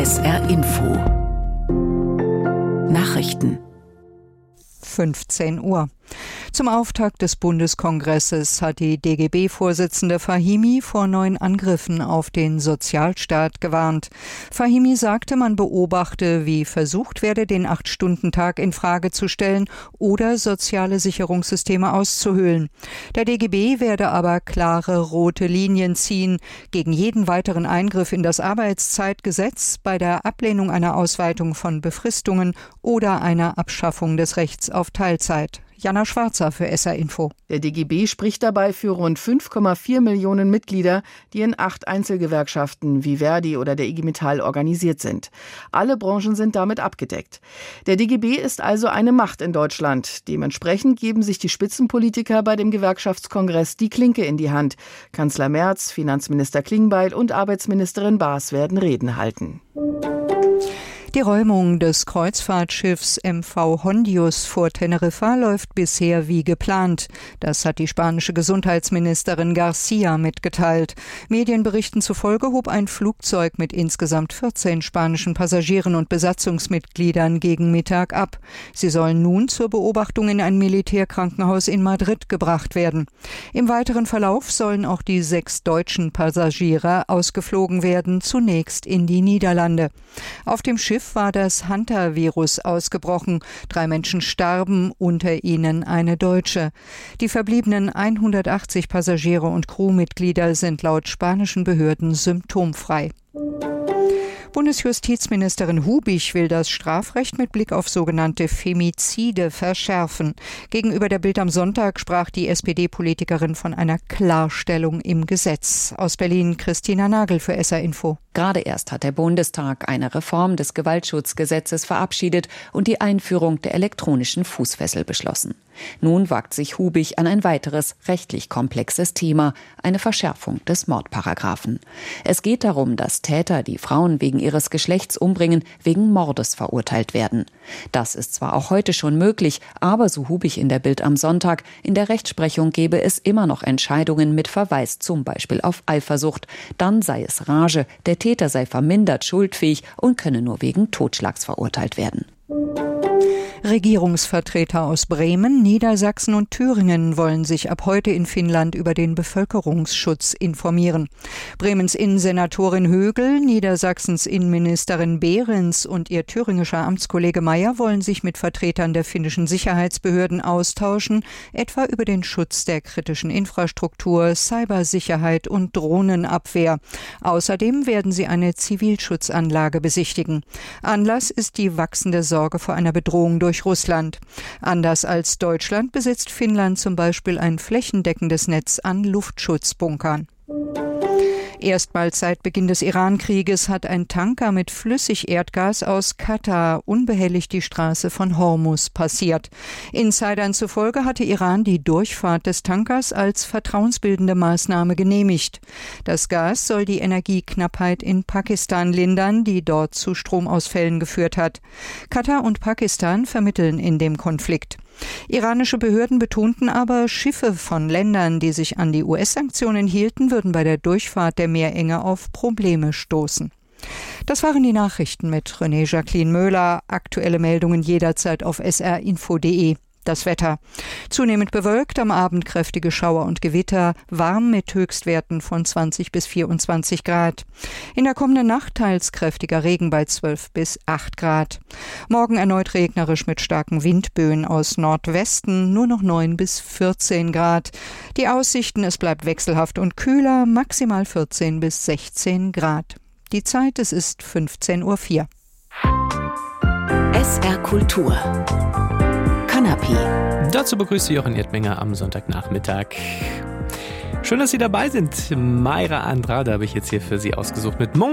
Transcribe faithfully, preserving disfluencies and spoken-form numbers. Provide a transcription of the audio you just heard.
S R Info Nachrichten fünfzehn Uhr. Zum Auftakt des Bundeskongresses hat die D G B-Vorsitzende Fahimi vor neuen Angriffen auf den Sozialstaat gewarnt. Fahimi sagte, man beobachte, wie versucht werde, den Acht-Stunden-Tag in Frage zu stellen oder soziale Sicherungssysteme auszuhöhlen. Der D G B werde aber klare rote Linien ziehen gegen jeden weiteren Eingriff in das Arbeitszeitgesetz, bei der Ablehnung einer Ausweitung von Befristungen oder einer Abschaffung des Rechts auf Teilzeit. Jana Schwarzer für S R Info. Der D G B spricht dabei für rund fünf Komma vier Millionen Mitglieder, die in acht Einzelgewerkschaften wie Verdi oder der I G Metall organisiert sind. Alle Branchen sind damit abgedeckt. Der D G B ist also eine Macht in Deutschland. Dementsprechend geben sich die Spitzenpolitiker bei dem Gewerkschaftskongress die Klinke in die Hand. Kanzler Merz, Finanzminister Klingbeil und Arbeitsministerin Baas werden Reden halten. Die Räumung des Kreuzfahrtschiffs M V Hondius vor Teneriffa läuft bisher wie geplant. Das hat die spanische Gesundheitsministerin García mitgeteilt. Medienberichten zufolge hob ein Flugzeug mit insgesamt vierzehn spanischen Passagieren und Besatzungsmitgliedern gegen Mittag ab. Sie sollen nun zur Beobachtung in ein Militärkrankenhaus in Madrid gebracht werden. Im weiteren Verlauf sollen auch die sechs deutschen Passagiere ausgeflogen werden, zunächst in die Niederlande. Auf dem Schiff war das Hantavirus ausgebrochen. Drei Menschen starben, unter ihnen eine Deutsche. Die verbliebenen hundertachtzig Passagiere und Crewmitglieder sind laut spanischen Behörden symptomfrei. Bundesjustizministerin Hubich will das Strafrecht mit Blick auf sogenannte Femizide verschärfen. Gegenüber der Bild am Sonntag sprach die S P D-Politikerin von einer Klarstellung im Gesetz. Aus Berlin Christina Nagel für S R Info. Gerade erst hat der Bundestag eine Reform des Gewaltschutzgesetzes verabschiedet und die Einführung der elektronischen Fußfessel beschlossen. Nun wagt sich Hubich an ein weiteres rechtlich komplexes Thema, eine Verschärfung des Mordparagraphen. Es geht darum, dass Täter, die Frauen wegen ihres Geschlechts umbringen, wegen Mordes verurteilt werden. Das ist zwar auch heute schon möglich, aber so Hubich in der Bild am Sonntag, in der Rechtsprechung gebe es immer noch Entscheidungen mit Verweis zum Beispiel auf Eifersucht. Dann sei es Rage, der Täter sei vermindert schuldfähig und könne nur wegen Totschlags verurteilt werden. Regierungsvertreter aus Bremen, Niedersachsen und Thüringen wollen sich ab heute in Finnland über den Bevölkerungsschutz informieren. Bremens Innensenatorin Högel, Niedersachsens Innenministerin Behrens und ihr thüringischer Amtskollege Mayer wollen sich mit Vertretern der finnischen Sicherheitsbehörden austauschen, etwa über den Schutz der kritischen Infrastruktur, Cybersicherheit und Drohnenabwehr. Außerdem werden sie eine Zivilschutzanlage besichtigen. Anlass ist die wachsende Sorge vor einer Bedrohung durch Russland. Anders als Deutschland besitzt Finnland zum Beispiel ein flächendeckendes Netz an Luftschutzbunkern. Erstmals seit Beginn des Iran-Krieges hat ein Tanker mit Flüssigerdgas aus Katar unbehelligt die Straße von Hormuz passiert. Insidern zufolge hatte Iran die Durchfahrt des Tankers als vertrauensbildende Maßnahme genehmigt. Das Gas soll die Energieknappheit in Pakistan lindern, die dort zu Stromausfällen geführt hat. Katar und Pakistan vermitteln in dem Konflikt. Iranische Behörden betonten aber, Schiffe von Ländern, die sich an die U S-Sanktionen hielten, würden bei der Durchfahrt der Meerenge auf Probleme stoßen. Das waren die Nachrichten mit René Jacqueline Möhler. Aktuelle Meldungen jederzeit auf s r info punkt d e. Das Wetter. Zunehmend bewölkt, am Abend kräftige Schauer und Gewitter, warm mit Höchstwerten von zwanzig bis vierundzwanzig Grad. In der kommenden Nacht teils kräftiger Regen bei zwölf bis acht Grad. Morgen erneut regnerisch mit starken Windböen aus Nordwesten, nur noch neun bis vierzehn Grad. Die Aussichten, es bleibt wechselhaft und kühler, maximal vierzehn bis sechzehn Grad. Die Zeit, es ist fünfzehn Uhr vier. S R Kultur Kanapé. Dazu begrüße ich Jochen Erdmenger am Sonntagnachmittag. Schön, dass Sie dabei sind. Mayra Andrade habe ich jetzt hier für Sie ausgesucht mit Mon